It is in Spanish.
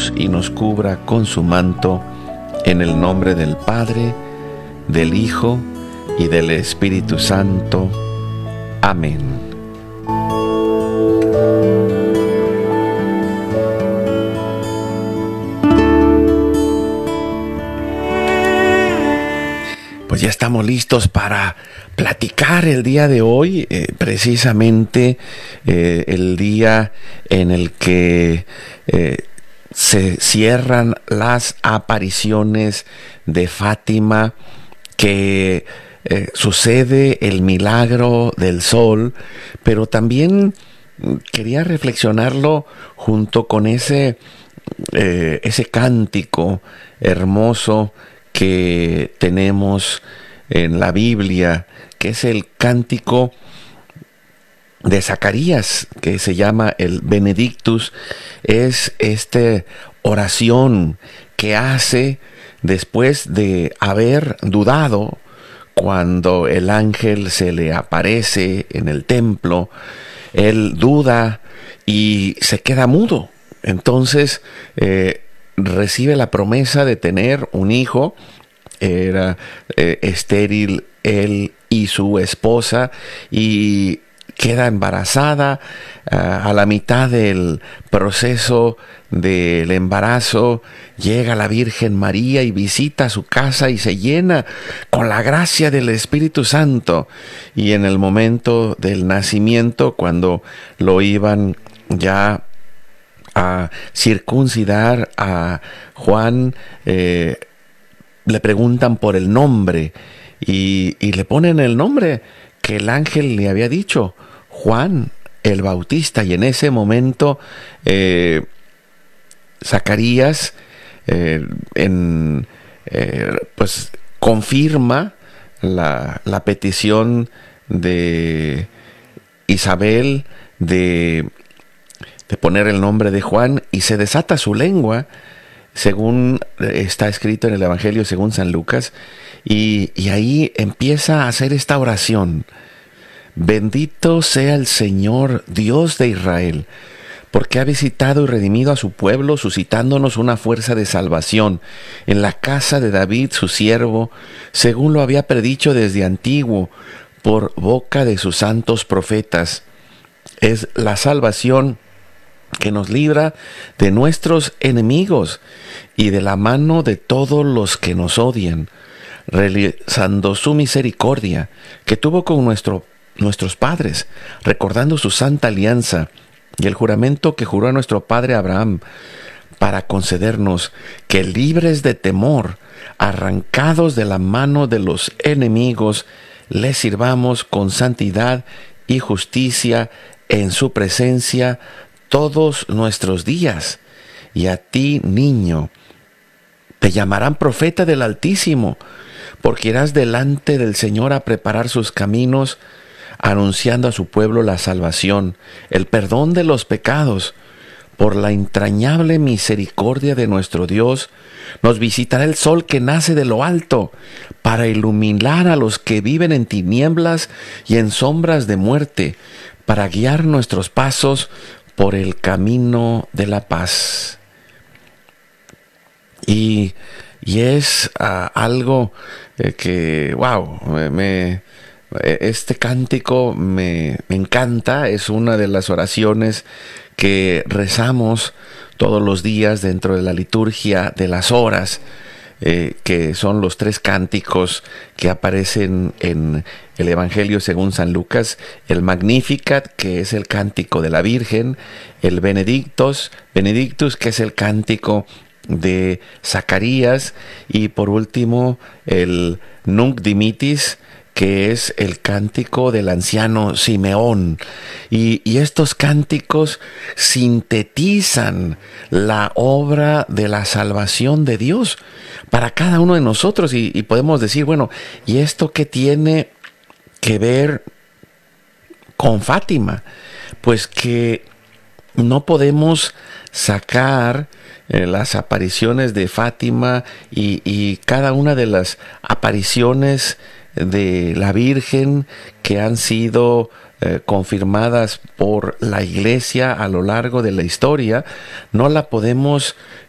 Dios y nos cubra con su manto, en el nombre del Padre, del Hijo y del Espíritu Santo. Amén. Pues ya estamos listos para platicar el día de hoy, precisamente el día en el que se cierran las apariciones de Fátima, que sucede el milagro del sol, pero también quería reflexionarlo junto con ese cántico hermoso que tenemos en la Biblia, que es el cántico de Zacarías, que se llama el Benedictus. Es esta oración que hace después de haber dudado cuando el ángel se le aparece en el templo. Él duda y se queda mudo. Entonces recibe la promesa de tener un hijo. Era estéril él y su esposa, y queda embarazada. A la mitad del proceso del embarazo llega la Virgen María y visita su casa y se llena con la gracia del Espíritu Santo. Y en el momento del nacimiento, cuando lo iban ya a circuncidar a Juan, le preguntan por el nombre y le ponen el nombre que el ángel le había dicho, Juan el Bautista. Y en ese momento Zacarías pues confirma la petición de Isabel de poner el nombre de Juan, y se desata su lengua, según está escrito en el Evangelio según San Lucas, y ahí empieza a hacer esta oración: bendito sea el Señor, Dios de Israel, porque ha visitado y redimido a su pueblo, suscitándonos una fuerza de salvación en la casa de David, su siervo, según lo había predicho desde antiguo, por boca de sus santos profetas. Es la salvación que nos libra de nuestros enemigos y de la mano de todos los que nos odian, realizando su misericordia que tuvo con nuestros padres, recordando su santa alianza y el juramento que juró a nuestro padre Abraham, para concedernos que, libres de temor, arrancados de la mano de los enemigos, le sirvamos con santidad y justicia en su presencia todos nuestros días. Y a ti, niño, te llamarán profeta del Altísimo, porque irás delante del Señor a preparar sus caminos, anunciando a su pueblo la salvación, el perdón de los pecados. Por la entrañable misericordia de nuestro Dios, nos visitará el sol que nace de lo alto, para iluminar a los que viven en tinieblas y en sombras de muerte, para guiar nuestros pasos por el camino de la paz. Y es algo que, wow, este cántico me encanta. Es una de las oraciones que rezamos todos los días dentro de la liturgia de las horas, que son los 3 cánticos que aparecen en el Evangelio según San Lucas: el Magnificat, que es el cántico de la Virgen; el Benedictus, que es el cántico de Zacarías; y por último el Nunc Dimittis, que es el cántico del anciano Simeón. Y estos cánticos sintetizan la obra de la salvación de Dios para cada uno de nosotros. Y podemos decir, bueno, ¿y esto qué tiene que ver con Fátima? Pues que no podemos sacar las apariciones de Fátima y cada una de las apariciones de la Virgen que han sido confirmadas por la Iglesia a lo largo de la historia, no la podemos